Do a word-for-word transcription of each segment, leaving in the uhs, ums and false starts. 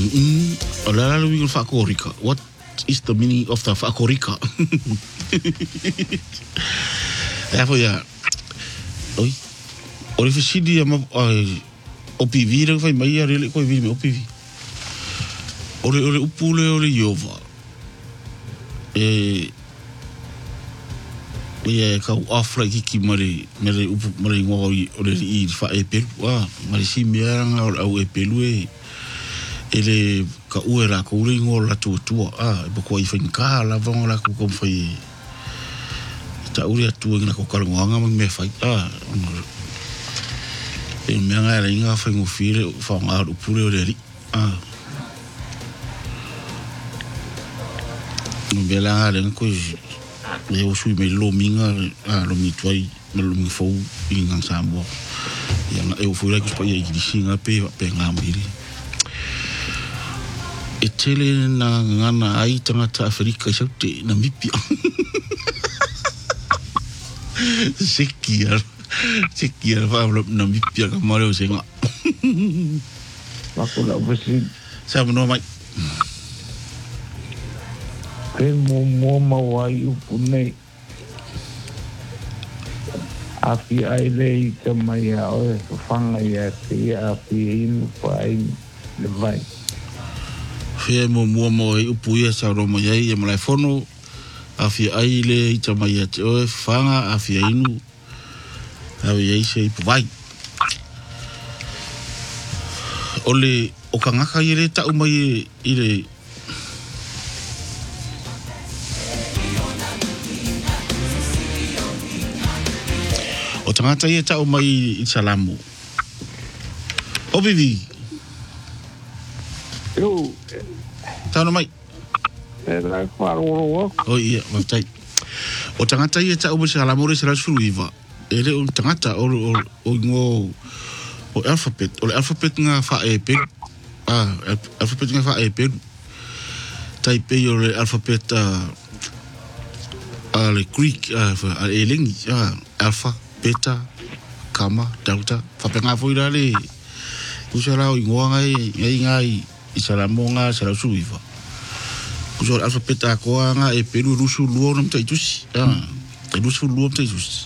Mm, ala lu ngol fakorika. What is the meaning of the fakorika? Ya foi ya. Oi. Ori fisidi ama o P V re fai mai ari le ko vi me o P V. Ore ore upule ore yova. E ia ka afra ki mari mari upu mari ngoi ore i fa e pelu wa mari si mianga au e pelu e ele ka uera ko uri ngola tu tu a bo ko i fa ka la vong la ko ko fai ta uri tu ngina ko kala nganga me fai a e mianga era inga fa ngo fire fa nga upule ore ri a no bela le ko le o sui me lo minga a lo mi tuai me lo mi fou inga sambo yang e o fura ki pa ye ki singa pe pe nga miri e tele na ngana ai tangata Afrika sa te na mipia sekia sekia fa na mipia ka mare o senga Makula besi sa no mai ke mo mo mawai upune afi ai le ka mai a o fanga ya ti afi in pai le vai fe mo mo mo upu ia sa ro mo ia mo lai fono afi ai le ta mai o fanga afi inu afi ai se pu vai ole o kanga ka ire ta umai ire o tangata ia ta umai i salamu o bibi yo ta no mai e la faro o ia matai o tangata ia ta umai salamu re sala suiva ele o tangata o o ngo o alphabet o alphabet nga fa e pe ah alphabet nga fa e pe tai pe o alphabet a le Greek a e ling alpha beta gamma delta fa penga foi dale usara o ngoa ngai ngai ngai isara monga sara suiva usara alphabet a ko nga e peru rusu luo no tai tusi ah e rusu luo tai tusi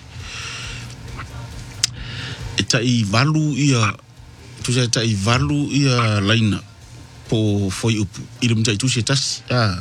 eta i valu ia tu sa eta i valu ia laina po foi upu irum tai tusi tas ah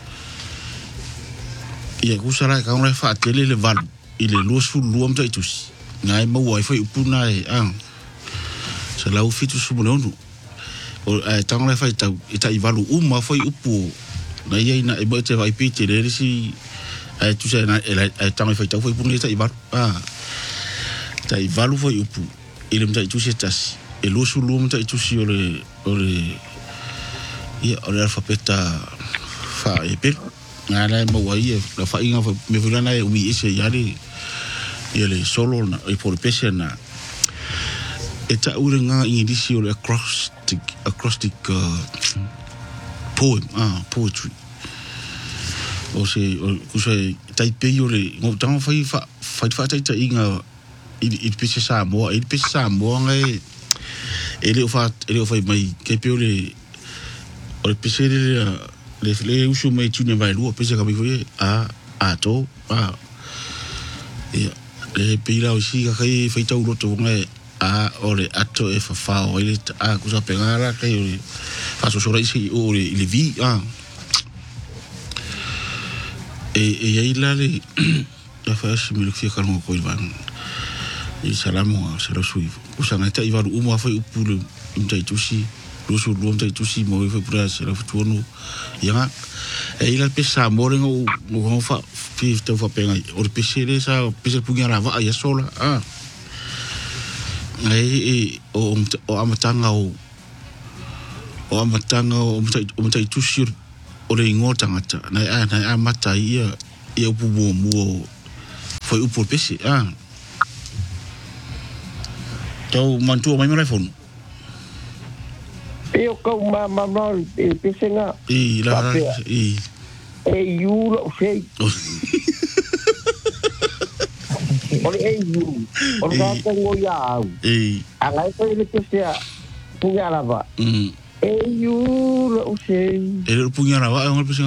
ia usara ka ngre fa tele le valu ile luo su luo tai tusi ngai mo wai foi upu nai ah sa lau fitu su mono o e tanga fa ita ita i valu uma foi upu na ia ina e bote vai pite le si e tu sa na e tanga fa ita foi upu ita i valu ah ta i valu foi upu ile mta tu se tas e lo su luo mta tu si ole ole ia ole alfabeta fa e pe na la mo wai e la fa inga me fulana e umi ese yari ele solo na e por pese na eta urenga ingilisi o acrostic acrostic uh, poem ah poetry o se o se tai pe yo le ngo tang fai fa fai fa tai tai inga i pese sa mo i pese sa mo ngai ele o fa ele o fai mai ke pe le o pese le le le usu mai tu ne vai lu pese ka mi foi a a to a ia le pila o si ka kai fai tau roto ngai a ore ato e fa fa o ile a kusa pengara kai o fa so so isi o le vi a e e ai la le la fa si mi lo fia ka ngo ko ivan i salamu a se lo sui kusa ngai tai varu umo fa upulu mtai tusi lo su lo mtai tusi mo fa pura se lo futuno ya e ila pesa mo ngo ngo fa fi te fa penga o pese le sa pese punya rava ya sola ah ai o o amatanga o o amatanga o o mtai tusi o le ngota ngata na ai na amata ia ia pubu mo foi upo pese ah tau mantu mai mai fon e o ka ma ma no e pese nga e la e e you lo sei Ore e you ore ka tengo ya e ala ko ile pese a punya lava mm e you ula o se. E le punga na wa ngol pese.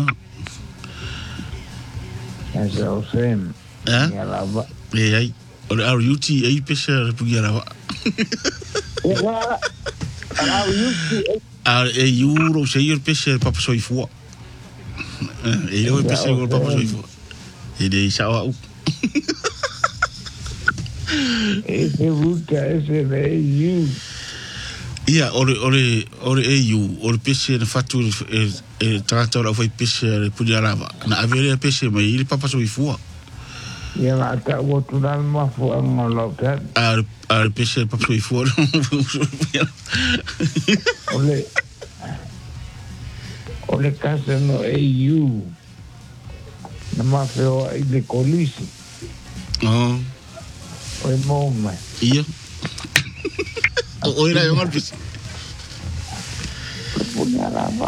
Asa o se. Eh? Ya la va. E ai. O le R U T e pese le punga na wa. E ga. Ara U T. A e euro se ir pese papa soi fu. E le pese ngol papa soi fu. E de sa wa. Ese ruta ese de you. Ia, ore, ore, ore e iu, ore pese na fatu e, e tangata ora fai pese le puni arava. Na avere pese mai ili papa so i fua. Ia la ta wotu na mafu a ngolo ka. A, a pese le papa so i fua. Ole, ole kasa no e iu. Na mafeo i de kolisi. Oh. Oi moma. Ia. O ira yo malpis. Puni arava.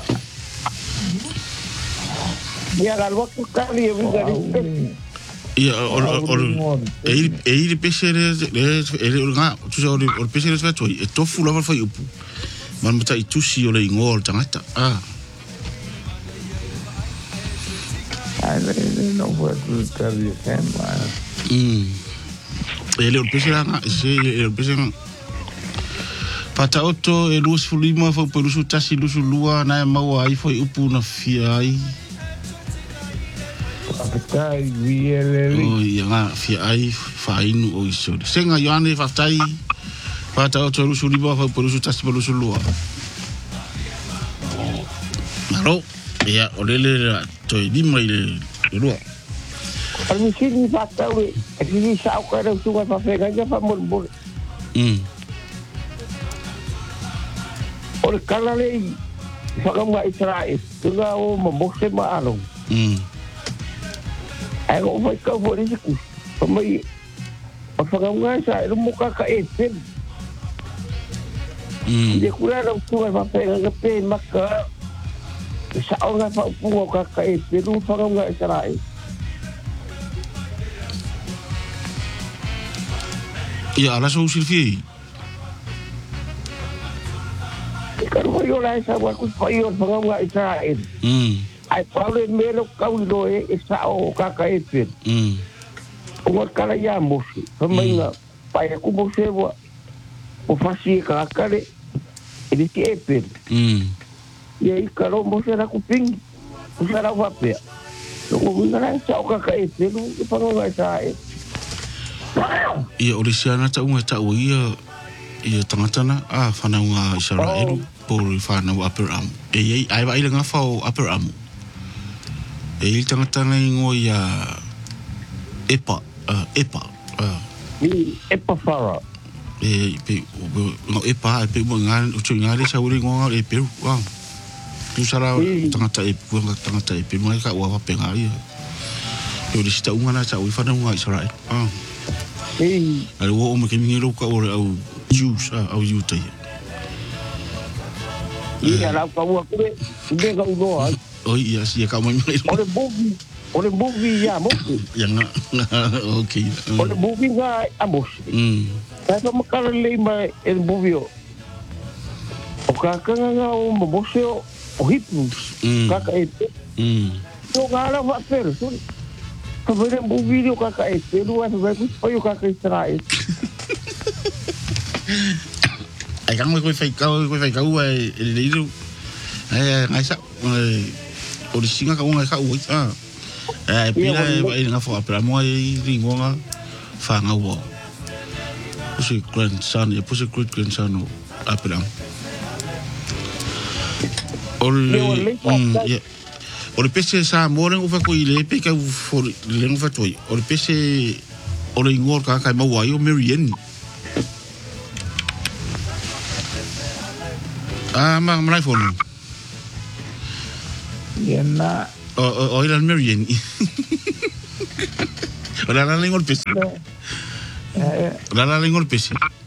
Ia la lo ku kali e ngari. Ia, or or e e ili pese le le le nga, tu sa ore ore pese le fatu e tofu lava fai upu. Man mata i tusi ole ngol tangata. Ah. Ale no puedo estar diciendo. Mm. Ele ore pese nga, se ore pese nga. Pata oto e luas fulima fa perusu tasi lusu lua na mau ai foi upu na fia ai. Apetai vieleli. O ia nga fia ai fa inu o isori. Senga yoane fa tai. Pata oto lusu lima fa perusu tasi perusu lua. Maro ia olele to lima ile lua. Al sini fata we. Sini sa ko era suga fa fega ja fa mur. Mm. Ora kala le whakamua Israel, tunga o mamose maaro. Mm. Ai o vai ka fori siku. Pamai o whakamua Israel mo ka ka e pen. Mm. De kura ra tunga fa pega ka pe maka. Sa o nga fa pungo ka ka e pen o whakamua Israel. Ia ala so silfi. Karo yo la esa wa ku fa yo whakamua Israel. Mm. Ai pale melo kaulo e sa o ka ka e pen. Mm. O kala ya mosi. Pamai nga pai ku mose wa. O fasi ka kale. Ele ti e pen. Mm. E aí, Carol, você era com o ping, você era o papel. Eu vou ganhar essa oca cair, pelo que para não gastar. Ia orisiana ta unga ta uia ia tangatana a whana unga Israelu por whana u Upper Arm. E ei, ai wa ilanga whao Upper Arm. E il tangatana ingo ia epa, uh, epa. Uh, E epa fara. e pe, no epa, e pe mo ngā, ucho ngāre sa uri ngonga e peru, wow. Tu sara tangata e puanga tangata e pe mai ka ua wapenga ia. E orisita unga na ta ui whana unga Israelu. Ah. E Ale wo o me ke mingi roka ore au Jews, au Utah. e ala ka ua kure, kure ka unoa. Oh iya sih ka mai mai. Ore bubi, ore bubi ya moki. Yang okay. Ore bubi nga amos. Hmm. Kaya makala lima el bubi o. O kakanga nga o maboseo o hipu. Kaka e. Hmm. Yo ngala wa pero. Kabere bubi o kaka e. Pero wa vai ku pa yo kaka Israel. Ai kang ko fai ka ko fai ka ua e le iru. Ai ngai sa o di singa ka unga ka ua. Ah. Eh pila e nga fo apela mo e ringonga fa nga ua. Pusi grandson, e pusi great grandson o apela. Ole, mm, yeah. Ole pese sa more ufa ko ile pe ka for le ufa toi. Ole pese ole ngor ka ka mau ai o Marian. Ah, ma ma phone. Yana. O o ile Marian. Ola la ngor pese. Eh, Ola la ngor pese.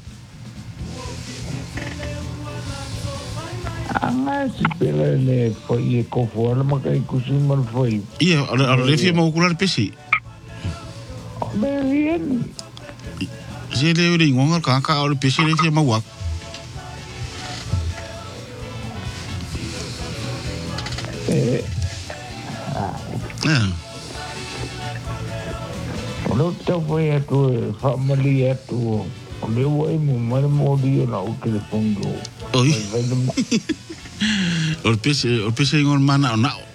anga si pela ne foi ko fora ma kai kusuma foi. Ia, ola ola le fia mau kular pese. Marian. Se le uri ngor ka ka ole pese le fia mau wa. Eh, Ah, no te fue a tu familia, tu... Le voy a morir morir na o telefono. oi. O pese, o pese ngor mana o nao.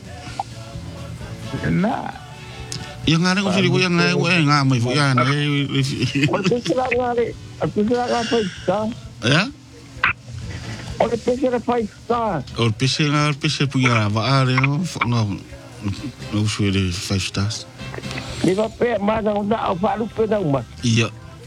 Na, Ia ngare ko siri ko ia ngai ko e nga mai fo ia na e. o te sira ngare, o te sira ngare five star. Ya? O te pese five star. O pese nga pese pu ia va are no no. No suere five stars. Ni va pe mana o na o falu pe na uma. Ia.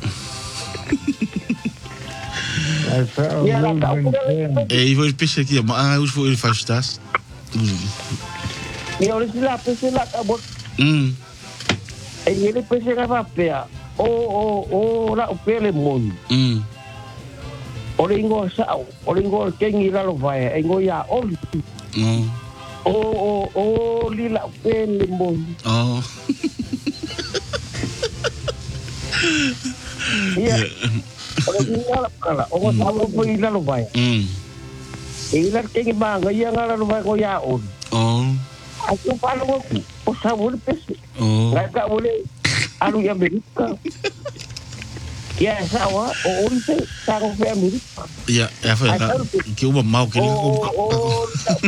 Ia la ka o E i foi pese ki ma us foi five stars. Ni o sila pese la ka bo. Mm. E ele pese ka va pe. O o o la o pele mon. Mm. O le ingo sa o le ingo kengi la lo vai. E ingo ya o No. o o o li la pele mon. Oh. Ia. O le ingo la pala. O sa o po ila lo vai. Mm. E ila kengi ba nga ia nga la lo vai ko ya o. Oh. Aku palu aku. O sa o le pese. Oh. Ngai ka boleh alu yang Amerika. Ya sawa o ori se sang fe Amerika. Ya, ya foi. Que uma mal que ele Oh oh.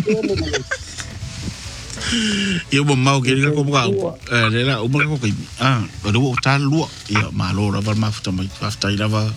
Eu vou mal que ele como eh era o mal que ah, eu vou estar lua ia malo ra mal mafta mai mafta ira va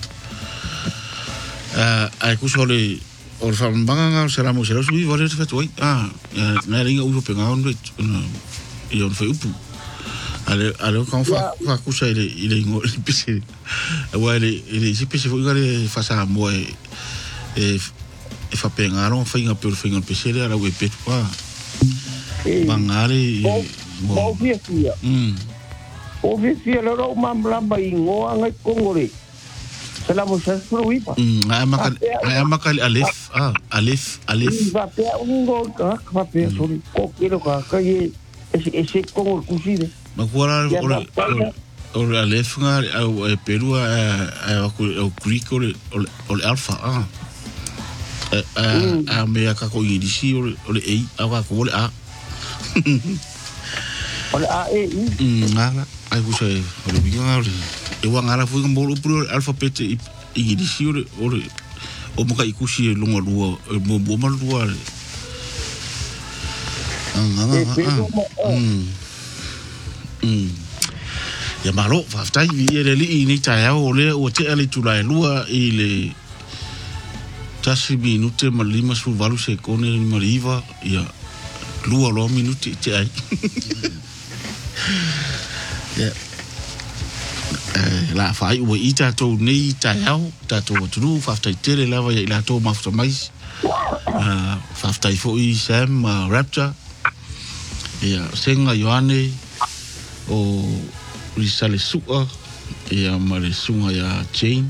eh ai ku sole o fa banga será mo será subi vale feito oi ah na ringa uso pegar um e eu foi upu ale ale kan fa fa ku sai ele ele ngo pise wa ele ele si pise foi gare fa sa mo e e fa pengaron fa inga per finga pise era o pet pa bangare Mo fia fia. mm O fia fia lo ro mam lamba ingo angai kongore. Sela mo sa fruit pa. mm ai maka ai maka alif ah alif alif Va pe ungo ka va pe sori ko kilo ka ka ye ese ese kongo kuside. Magora ora ora alif nga e peru a o greek o o alpha ah a me ka ko yidisi o o e a ko o a Ole a e mm ala ai ku sai o le binga o e wa ngara fu ngo lo pro alphabet i yidisi o o o mo ka ikusi lo ngo lo mo mo ma lo ah ah mm mm ya malo fa sta i ele li ni ta ya o le o te ale tu la lua i le tasi minute ma lima su valu se kone ni mariva ya lua lo minuti te ai ya la fai o ita to nei ta ya ta to tu fa sta tele lava ya la to ma fa mais fa sta fo i sam rapture ya senga yoane o risale su'a ya mare sunga ya chain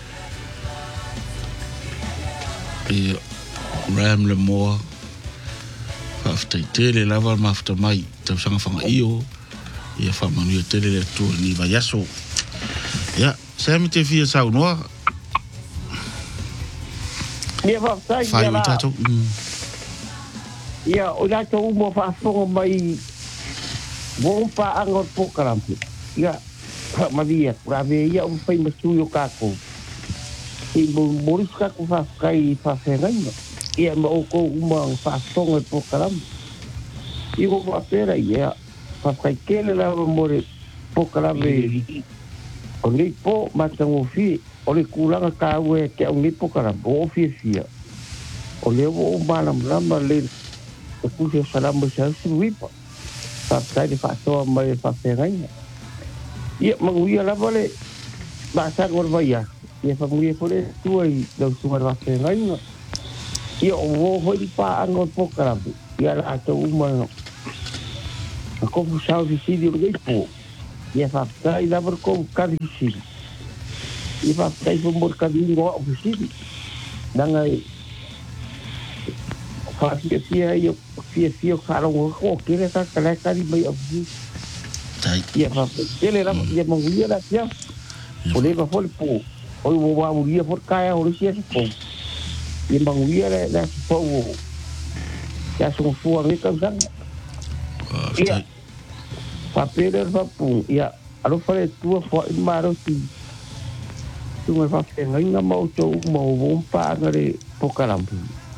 ya ram le moa after tele lava mafta mai tau sanga fanga io ya fa manu ya tele le tu ni va yaso ya sam te fia sa noa Ia fa sai fa ia i tato ia o la to mo fa fonga mai bo pa angor po karampi ia ma via pra ve ia un fai masu yo kako i bo moris ka ko fa kai fa fenga ia ma o ko uma fa fonga po karampi i go fa pera ia fa kai kele la more po karampi o le po matango fi o le kulanga ka we ke o le po karampi o fi fi o le o malam lamba le o puse salam sa suipa fa sai fa to mai fa fenga ia manguia la vale ba sa gor vaia ia fa nguia pole tuai do sumar va fenga ia o vo foi pa ango po karabu ia la to uma ko fu sa vi si di ro po ia fa sai la por ko ka di si ia fa sai fo mor ka di ngo o si dangai fa fia fia io fia fia caro o che le sta la sta di mai oggi tai ia fa ele la ia manguia la fia o le va fol po o o va uria por caia o sia po ia manguia la la po ya sung fu ngi ka sang ya papel va pu ya alo fare tu fo in maro ti tu me fa fenga inga mau to mau bom pa ngare pokarampu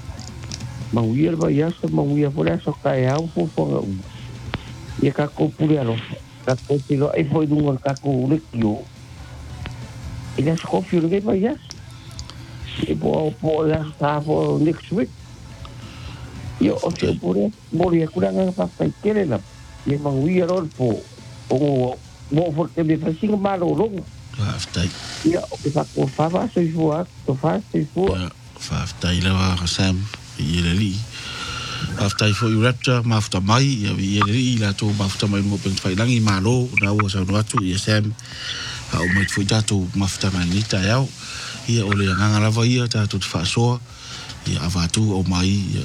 mau ir va ya so mau ia por eso kai au fu fo ia ka ko pure alo ka ko ti lo e foi dungo ka ko le kio ila sko fiu ngai va ya e po po ya sta for next week yo o se pure mori kuranga fa pa kere la ye mau ia ro po o mo porque me fascina malo longo Aftai. Ja, op de vak of papa zo voor, to fast is voor. Ja, aftai la wa Sam, ile li. Aftai fo i raptor, ma afta mai, ya ile li la to ma afta mai mo pen fai langi malo, na wo sa no atu ye Sam. Ha o mai fo dato ma afta mai ni ta yao. Ia ole nga la va ia ta to fa so. Ia avatu o mai ia.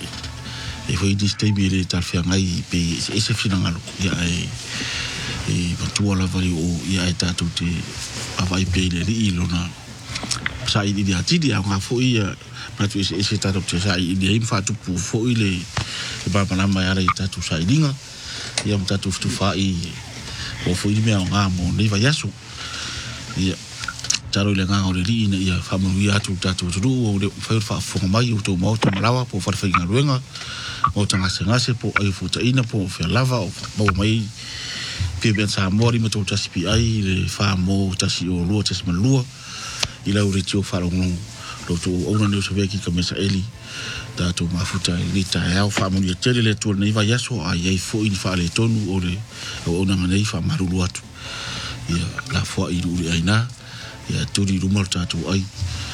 E foi distabile ta fia ngai pe ese finangalo. Ya e e patua la vai o ia e tatu te avai pele li ilona sa i di ati di nga fo ia na tu ese ese tatu te sa i di im fatu pu fo ile e ba pana mai ara i tatu sa i dinga ia tatu fu fa i o fo i me nga mo ni va yasu ia taro le nga o le li ina ia fa mo ia tu tatu tu o le fa fa fo mai o to mo to malawa po fa fa nga ruenga o tanga senga se po ai fu ta ina po fa lava o mo mai pe ben sa mori mo to tasi pi ai le fa mo tasi o lo tasi malua i la ure tio fa longo lo to ona ne so veki ka mesa eli da to mafuta ni ta ya fa mo ni tele le to nei va yaso ai ai fo in fa le tonu o le ona nei fa marulu atu ia la fo i ru ai na ia to di ru morta to ai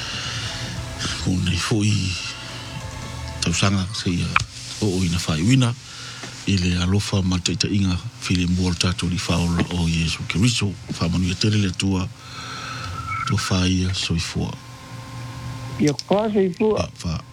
ko nei fo i tau sanga se ia o ina fa wina ile alofa mateta inga fili mbol tatu li faula o Yesu Kristo fa manu ya tele tua to fa ia soifua Ia quase isso. fa